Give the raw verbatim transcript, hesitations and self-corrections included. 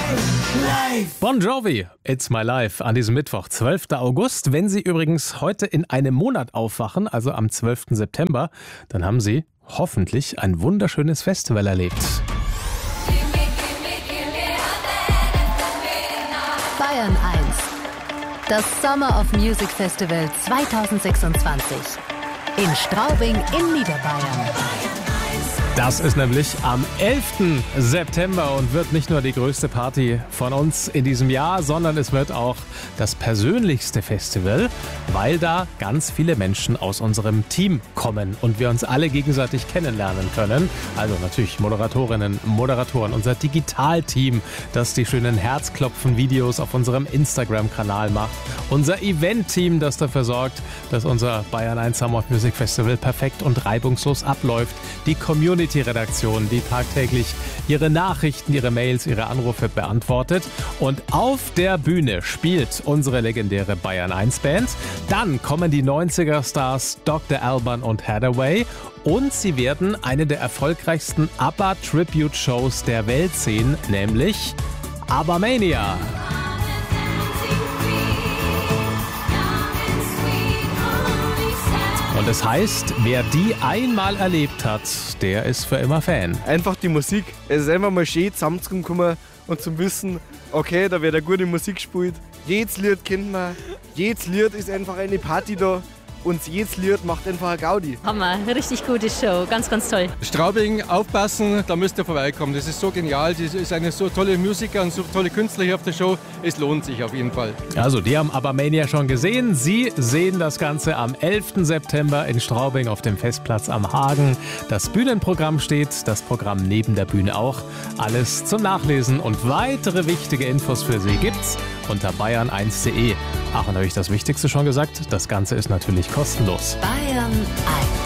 Bon Jovi, It's My Life an diesem Mittwoch, zwölften August. Wenn Sie übrigens heute in einem Monat aufwachen, also am zwölften September, dann haben Sie hoffentlich ein wunderschönes Festival erlebt. Bayern eins. Das Summer of Music Festival zwanzig sechsundzwanzig. In Straubing in Niederbayern. Das ist nämlich am elften September und wird nicht nur die größte Party von uns in diesem Jahr, sondern es wird auch das persönlichste Festival, weil da ganz viele Menschen aus unserem Team kommen und wir uns alle gegenseitig kennenlernen können. Also natürlich Moderatorinnen, Moderatoren, unser Digitalteam, das die schönen Herzklopfen-Videos auf unserem Instagram-Kanal macht. Unser Event-Team, das dafür sorgt, dass unser Bayern eins Summer of Music Festival perfekt und reibungslos abläuft. Die Community Die Redaktion, die tagtäglich ihre Nachrichten, ihre Mails, ihre Anrufe beantwortet. Und auf der Bühne spielt unsere legendäre Bayern eins Band. Dann kommen die neunziger-Stars Doktor Alban und Hathaway. Und sie werden eine der erfolgreichsten ABBA-Tribute-Shows der Welt sehen, nämlich ABBA-Mania. Und das heißt, wer die einmal erlebt hat, der ist für immer Fan. Einfach die Musik. Es ist einfach mal schön zusammenzukommen und zu wissen, okay, da wird eine gute Musik gespielt. Jedes Lied kennt man, jedes Lied ist einfach eine Party da. Und jedes Lied macht einfach eine Gaudi. Hammer, richtig gute Show, ganz, ganz toll. Straubing, aufpassen, da müsst ihr vorbeikommen. Das ist so genial, das ist eine so tolle Musiker und so tolle Künstler hier auf der Show. Es lohnt sich auf jeden Fall. Also, die haben ABBA-Mania schon gesehen. Sie sehen das Ganze am elften September in Straubing auf dem Festplatz am Hagen. Das Bühnenprogramm steht, das Programm neben der Bühne auch. Alles zum Nachlesen und weitere wichtige Infos für Sie gibt's unter bayern eins punkt de. Ach, und habe ich das Wichtigste schon gesagt? Das Ganze ist natürlich kostenlos. Bayern eins.